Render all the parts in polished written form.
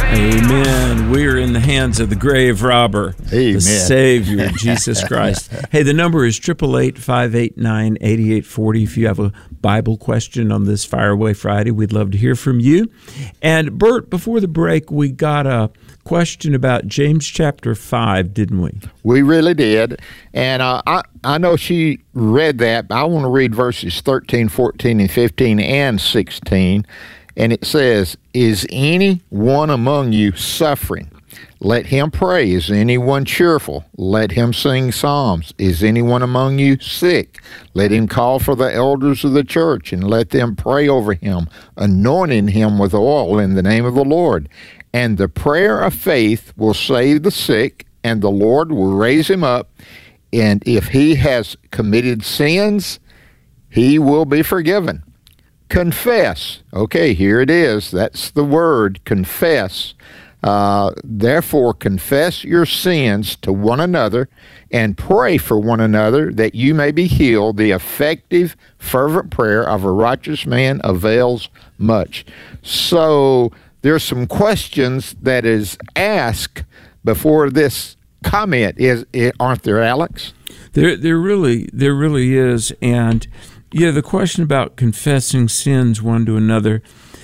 Amen. We're in the hands of the grave robber, Amen. the Savior, Jesus Christ. Hey, the number is 888-589-8840. If you have a Bible question on this Fire Away Friday, we'd love to hear from you. And Bert, before the break, we got a question about James chapter 5, didn't we? We really did. And I know she read that, but I want to read verses 13, 14, and 15, and 16. And it says, "Is any one among you suffering? Let him pray. Is anyone cheerful? Let him sing psalms. Is anyone among you sick? Let him call for the elders of the church, and let them pray over him, anointing him with oil in the name of the Lord. And the prayer of faith will save the sick, and the Lord will raise him up. And if he has committed sins, he will be forgiven." Confess. Okay, here it is. That's the word, confess. Therefore, confess your sins to one another and pray for one another that you may be healed. The effective, fervent prayer of a righteous man avails much. So there's some questions that is asked before this comment, aren't there, Alex? There really is. And yeah, the question about confessing sins one to another,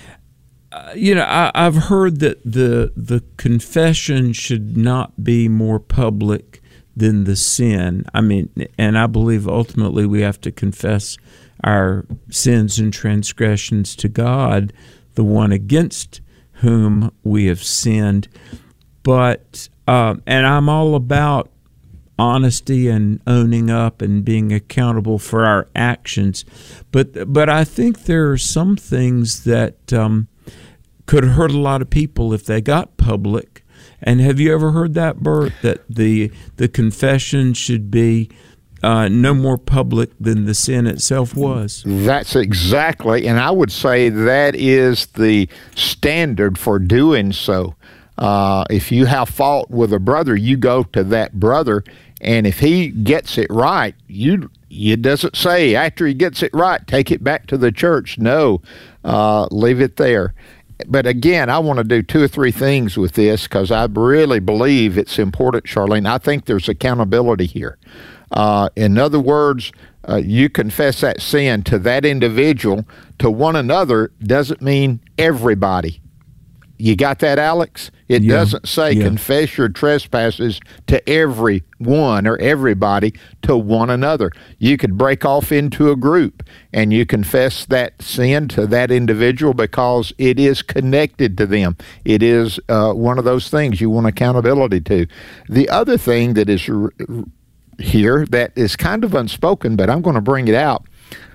I've heard that the confession should not be more public than the sin. I mean, and I believe ultimately we have to confess our sins and transgressions to God, the one against whom we have sinned. But, and I'm all about honesty and owning up and being accountable for our actions. But I think there are some things that could hurt a lot of people if they got public. And have you ever heard that, Bert, that the confession should be no more public than the sin itself was? That's exactly, and I would say that is the standard for doing so. If you have fault with a brother, you go to that brother, and if he gets it right, it doesn't say after he gets it right, take it back to the church. No, leave it there. But again, I want to do 2 or 3 things with this because I really believe it's important, Charlene. I think there's accountability here. In other words, you confess that sin to that individual. To one another doesn't mean everybody. You got that, Alex? It doesn't say confess your trespasses to everyone or everybody, to one another. You could break off into a group and you confess that sin to that individual because it is connected to them. It is one of those things you want accountability to. The other thing that is here that is kind of unspoken, but I'm going to bring it out.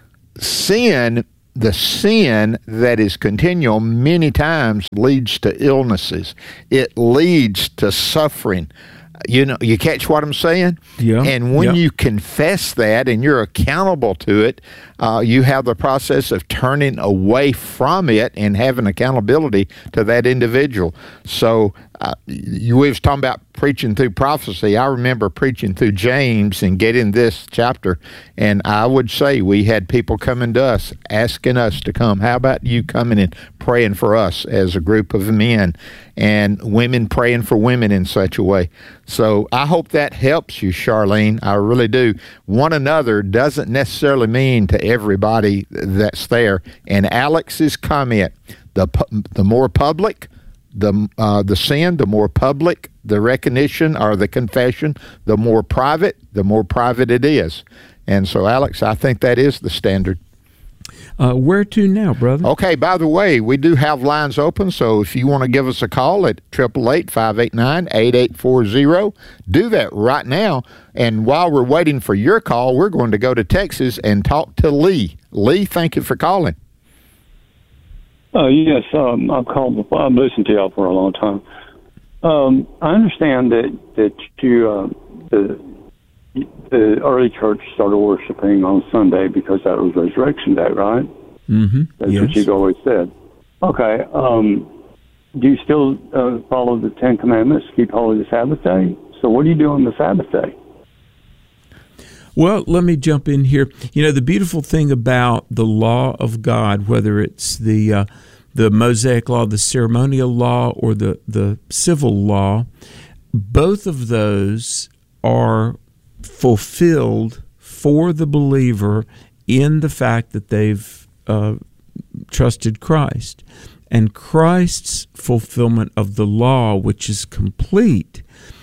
The sin that is continual many times leads to illnesses. It leads to suffering. You catch what I'm saying? Yeah. And when you confess that and you're accountable to it, you have the process of turning away from it and having accountability to that individual. So we was talking about preaching through prophecy. I remember preaching through James and getting this chapter, and I would say we had people coming to us asking us to come. How about you coming and praying for us as a group of men, and women praying for women in such a way? So I hope that helps you, Charlene. I really do. One another doesn't necessarily mean to everybody that's there. And Alex's comment, the more public the sin, the more public the recognition or the confession, the more private it is. And so, Alex, I think that is the standard. Where to now, brother? Okay, by the way, we do have lines open, so if you want to give us a call at 888-589-8840, do that right now. And while we're waiting for your call, we're going to go to Texas and talk to Lee. Lee, thank you for calling. Yes, I've called. I've listened to y'all for a long time. I understand that you the early church started worshiping on Sunday because that was Resurrection Day, right? Mm-hmm. That's what you've always said. Okay. Do you still follow the 10 Commandments? Keep holy the Sabbath day. So what do you do on the Sabbath day? Well, let me jump in here. The beautiful thing about the law of God, whether it's the the Mosaic law, the ceremonial law, or the civil law, both of those are fulfilled for the believer in the fact that they've trusted Christ. And Christ's fulfillment of the law, which is complete,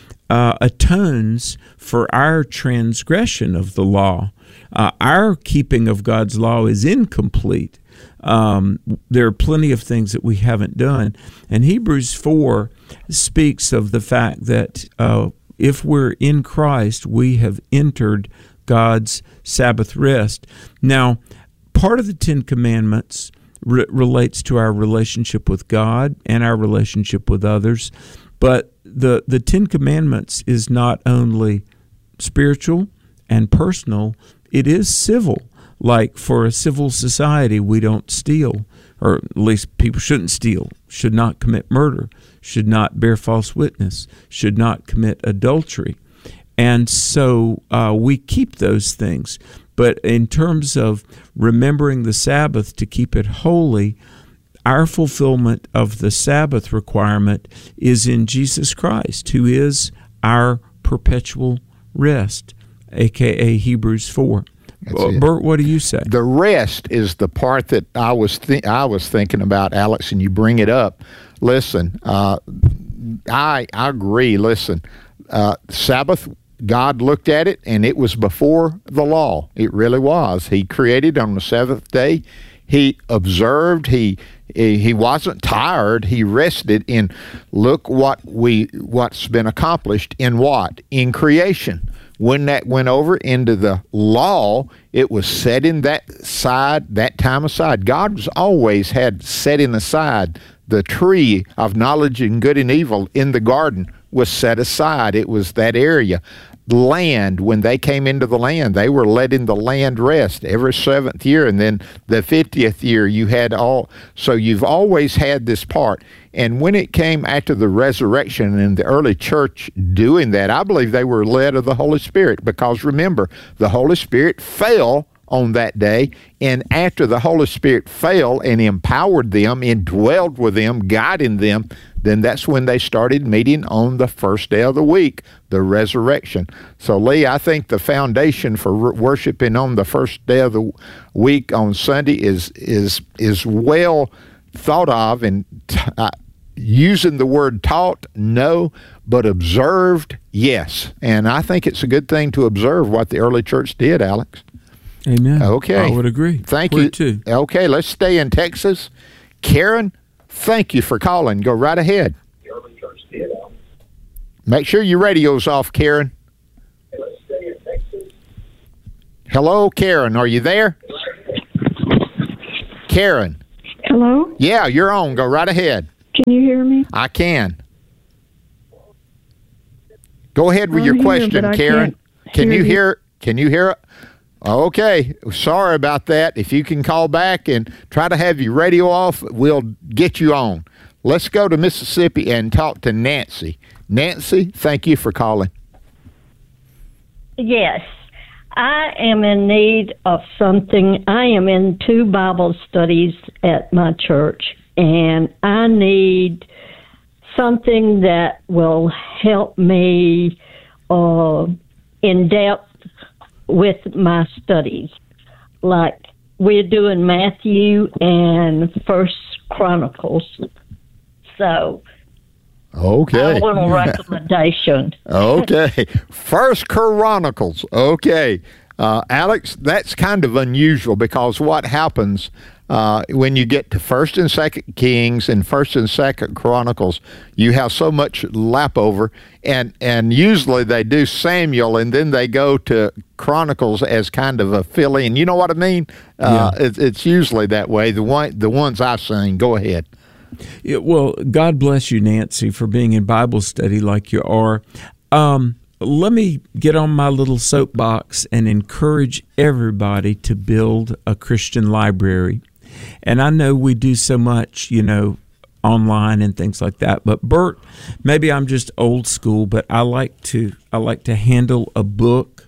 atones for our transgression of the law. Our keeping of God's law is incomplete. There are plenty of things that we haven't done. And Hebrews 4 speaks of the fact that if we're in Christ, we have entered God's Sabbath rest. Now, part of the Ten Commandments relates to our relationship with God and our relationship with others. But the Ten Commandments is not only spiritual and personal, it is civil. Like for a civil society, we don't steal, or at least people shouldn't steal, should not commit murder, should not bear false witness, should not commit adultery. And so we keep those things. But in terms of remembering the Sabbath to keep it holy, our fulfillment of the Sabbath requirement is in Jesus Christ, who is our perpetual rest, a.k.a. Hebrews 4. Bert, what do you say? The rest is the part that I was thinking about, Alex, and you bring it up. Listen, I agree. Listen, Sabbath, God looked at it, and it was before the law. It really was. He created on the seventh day. He observed. He wasn't tired. He rested. And look what's been accomplished in what? In creation. When that went over into the law, it was setting that time aside. God always had setting aside. The tree of knowledge and good and evil in the garden was set aside. It was that area. Land, when they came into the land, they were letting the land rest every 7th year, and then the 50th year you had all. So you've always had this part. And when it came after the resurrection and the early church doing that, I believe they were led of the Holy Spirit, because remember, the Holy Spirit fell on that day, and after the Holy Spirit fell and empowered them, indwelled with them, guiding them, then that's when they started meeting on the first day of the week, the resurrection. So, Lee, I think the foundation for worshiping on the first day of the week on Sunday is well thought of, and using the word taught, no, but observed, yes. And I think it's a good thing to observe what the early church did, Alex. Amen. Okay. I would agree. Thank you. Too. Okay, let's stay in Texas. Karen, thank you for calling. Go right ahead. Make sure your radio's off, Karen. Hello, Karen. Are you there? Karen. Hello? Yeah, you're on. Go right ahead. Can you hear me? I can. Go ahead with your question, Karen. Can you hear? Can you hear it? Okay, sorry about that. If you can call back and try to have your radio off, we'll get you on. Let's go to Mississippi and talk to Nancy. Nancy, thank you for calling. Yes, I am in need of something. I am in 2 Bible studies at my church, and I need something that will help me in depth with my studies. Like, we're doing Matthew and First Chronicles. So, okay, I want a recommendation. Okay, First Chronicles. Okay, Alex, that's kind of unusual, because what happens when you get to First and Second Kings and First and Second Chronicles, you have so much lap over, and usually they do Samuel and then they go to Chronicles as kind of a fill-in. You know what I mean? Yeah. It's usually that way. The ones I've seen. Go ahead. Yeah, well, God bless you, Nancy, for being in Bible study like you are. Let me get on my little soapbox and encourage everybody to build a Christian library. And I know we do so much, online and things like that. But Bert, maybe I'm just old school, but I like to handle a book.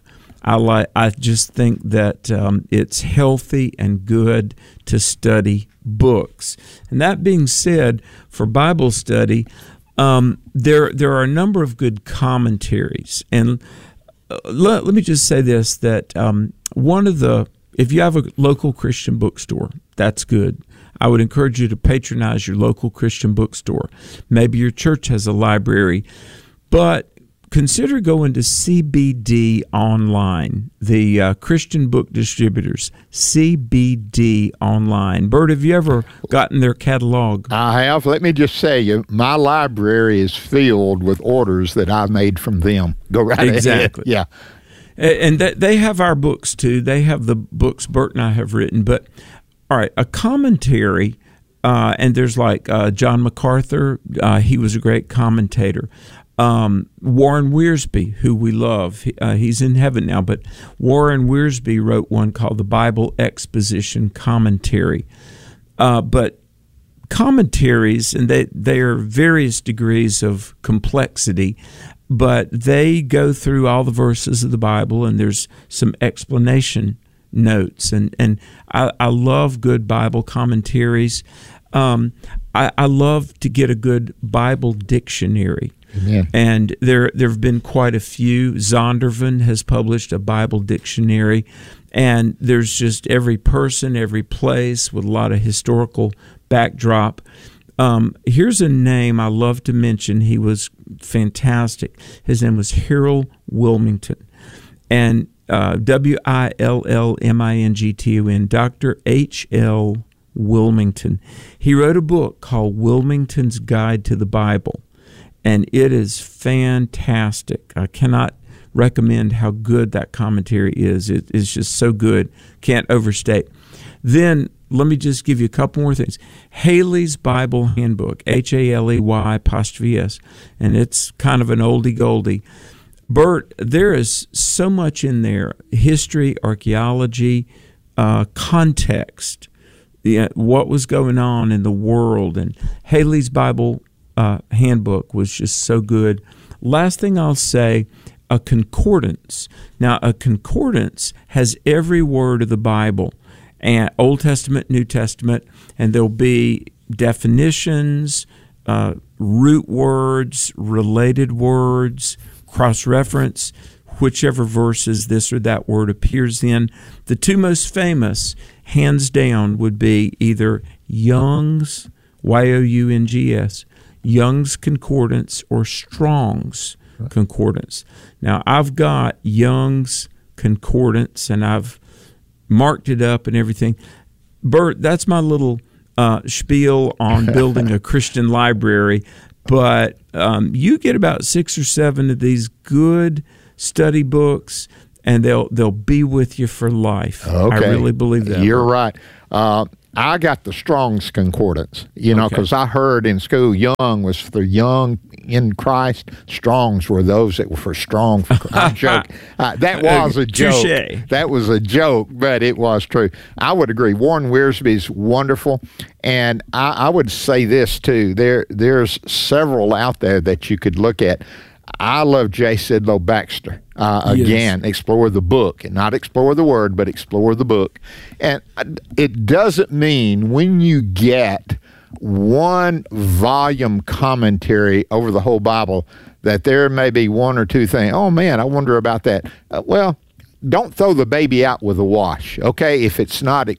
I just think that it's healthy and good to study books. And that being said, for Bible study, there are a number of good commentaries. And let me just say this, that if you have a local Christian bookstore, that's good. I would encourage you to patronize your local Christian bookstore. Maybe your church has a library, but consider going to CBD Online, the Christian book distributors, CBD Online. Bert, have you ever gotten their catalog? I have. Let me just say, my library is filled with orders that I made from them. Go right ahead. Exactly. Yeah. And they have our books, too. They have the books Bert and I have written. But, all right, a commentary, and there's like John MacArthur. He was a great commentator. Warren Wiersbe, who we love, he's in heaven now, but Warren Wiersbe wrote one called the Bible Exposition Commentary. But commentaries, and they are various degrees of complexity, but they go through all the verses of the Bible, and there's some explanation notes. And I love good Bible commentaries. I love to get a good Bible dictionary. Amen. And there have been quite a few. Zondervan has published a Bible dictionary, and there's just every person, every place with a lot of historical backdrop. Here's a name I love to mention. He was fantastic. His name was Harold Willmington, and Willmington, Dr. H.L. Willmington. He wrote a book called Willmington's Guide to the Bible, and it is fantastic. I cannot recommend how good that commentary is. It is just so good. Can't overstate. Then let me just give you a couple more things. Haley's Bible Handbook, HALEY', and it's kind of an oldie goldie. Bert, there is so much in there: history, archaeology, context, what was going on in the world. And Haley's Bible Handbook was just so good. Last thing I'll say, a concordance. Now, a concordance has every word of the Bible, and Old Testament, New Testament, and there'll be definitions, root words, related words, cross-reference, whichever verses this or that word appears in. The two most famous, hands down, would be either Young's, Youngs, Young's Concordance, or Strong's Concordance. Now, I've got Young's Concordance, and I've marked it up and everything. Bert, that's my little spiel on building a Christian library. But you get about 6 or 7 of these good study books, and they'll be with you for life. Okay. I really believe that. You're right. I got the Strong's Concordance, because I heard in school Young was for young in Christ. Strong's were those that were for strong. I'm joking. That was a joke. Touché. That was a joke, but it was true. I would agree. Warren Wiersbe's wonderful, and I would say this too. There's several out there that you could look at. I love J. Sidlow Baxter. Again, explore the book, and not explore the word, but explore the book. And it doesn't mean when you get one volume commentary over the whole Bible that there may be one or two things. Oh man, I wonder about that. Well, don't throw the baby out with the wash. Okay, if it's not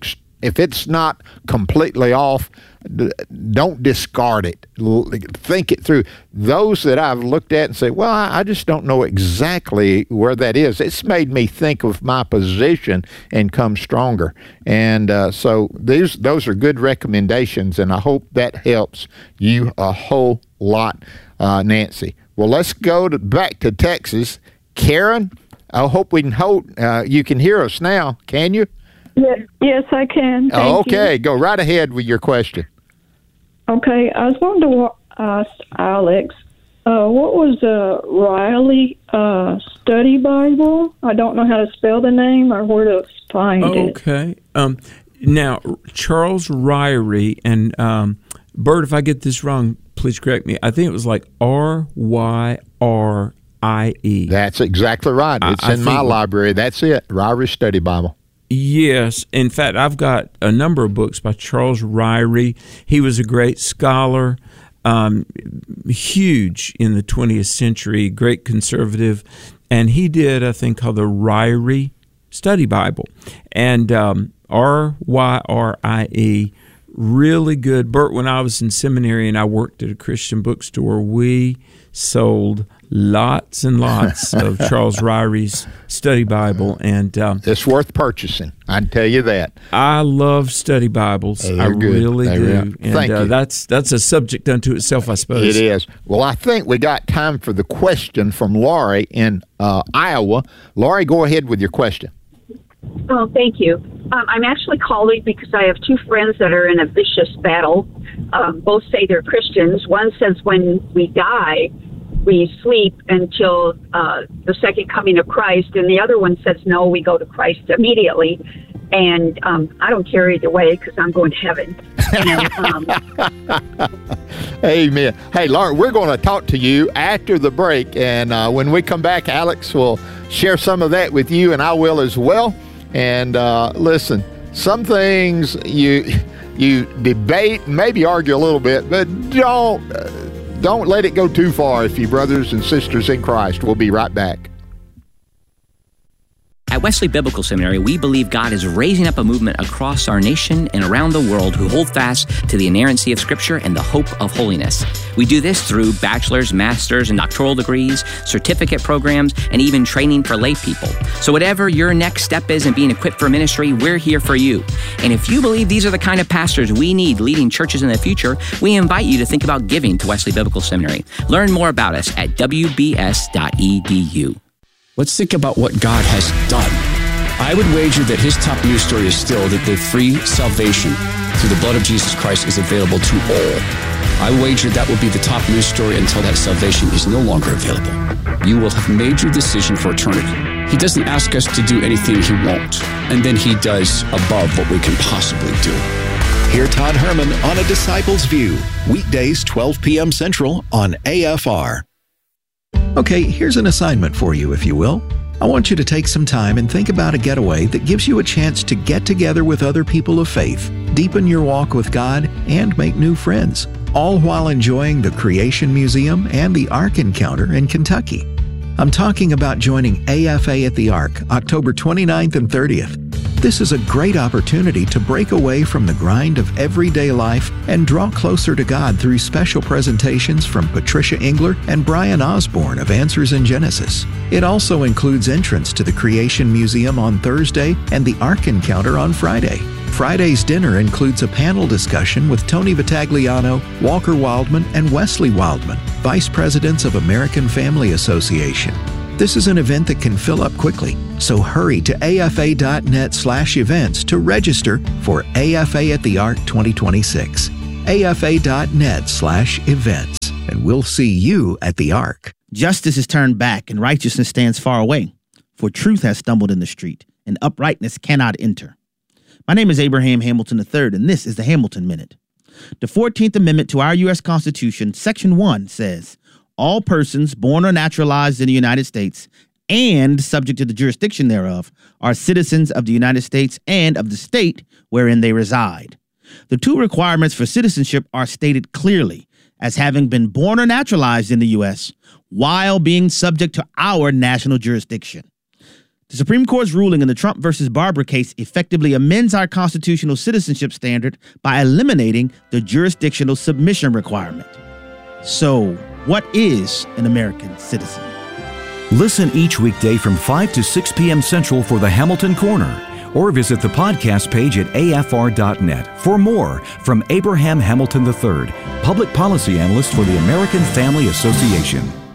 completely off, don't discard it. Think it through. Those that I've looked at and say, well, I just don't know exactly where that is. It's made me think of my position and come stronger. And so those are good recommendations, and I hope that helps you a whole lot, Nancy. Well, let's go back to Texas. Karen, I hope we can you can hear us now. Can you? Yes, I can. Thank okay, you. Go right ahead with your question. Okay, I was wanting to ask Alex, what was a Riley study Bible? I don't know how to spell the name or where to find it. Okay. Now, Charles Ryrie, and Bert, if I get this wrong, please correct me. I think it was like Ryrie. That's exactly right. It's in my library. That's it. Ryrie's Study Bible. Yes. In fact, I've got a number of books by Charles Ryrie. He was a great scholar, huge in the 20th century, great conservative. And he did a thing called the Ryrie Study Bible. And Ryrie, really good. Bert, when I was in seminary and I worked at a Christian bookstore, we sold lots and lots of Charles Ryrie's Study Bible, and it's worth purchasing. I can tell you that. I love study Bibles. I really do. And Thank you. That's a subject unto itself, I suppose. It is. Well, I think we got time for the question from Laurie in Iowa. Laurie, go ahead with your question. Oh, thank you. I'm actually calling because I have two friends that are in a vicious battle. Both say they're Christians. One says when we die, we sleep until the second coming of Christ, and the other one says no, we go to Christ immediately. And I don't care either way because I'm going to heaven. And, Amen. Hey, Laurie, we're going to talk to you after the break, and when we come back, Alex will share some of that with you, and I will as well. And listen, some things you debate, maybe argue a little bit, but don't let it go too far if you brothers and sisters in Christ. We'll be right back. At Wesley Biblical Seminary, we believe God is raising up a movement across our nation and around the world who hold fast to the inerrancy of Scripture and the hope of holiness. We do this through bachelor's, master's, and doctoral degrees, certificate programs, and even training for lay people. So whatever your next step is in being equipped for ministry, we're here for you. And if you believe these are the kind of pastors we need leading churches in the future, we invite you to think about giving to Wesley Biblical Seminary. Learn more about us at wbs.edu. Let's think about what God has done. I would wager that his top news story is still that the free salvation through the blood of Jesus Christ is available to all. I wager that will be the top news story until that salvation is no longer available. You will have made your decision for eternity. He doesn't ask us to do anything he won't, and then he does above what we can possibly do. Hear Todd Herman on A Disciple's View, weekdays 12 p.m. Central on AFR. Okay, here's an assignment for you, if you will. I want you to take some time and think about a getaway that gives you a chance to get together with other people of faith, deepen your walk with God, and make new friends, all while enjoying the Creation Museum and the Ark Encounter in Kentucky. I'm talking about joining AFA at the Ark, October 29th and 30th. This is a great opportunity to break away from the grind of everyday life and draw closer to God through special presentations from Patricia Engler and Brian Osborne of Answers in Genesis. It also includes entrance to the Creation Museum on Thursday and the Ark Encounter on Friday. Friday's dinner includes a panel discussion with Tony Vitagliano, Walker Wildman, and Wesley Wildman, Vice Presidents of American Family Association. This is an event that can fill up quickly, so hurry to afa.net/events to register for AFA at the Ark 2026. afa.net/events, and we'll see you at the Ark. Justice is turned back and righteousness stands far away, for truth has stumbled in the street and uprightness cannot enter. My name is Abraham Hamilton III, and this is the Hamilton Minute. The 14th Amendment to our U.S. Constitution, Section 1 says, all persons born or naturalized in the United States and subject to the jurisdiction thereof are citizens of the United States and of the state wherein they reside. The two requirements for citizenship are stated clearly as having been born or naturalized in the U.S. while being subject to our national jurisdiction. The Supreme Court's ruling in the Trump versus Barbara case effectively amends our constitutional citizenship standard by eliminating the jurisdictional submission requirement. So, what is an American citizen? Listen each weekday from 5 to 6 p.m. Central for the Hamilton Corner, or visit the podcast page at afr.net for more from Abraham Hamilton III, Public Policy Analyst for the American Family Association.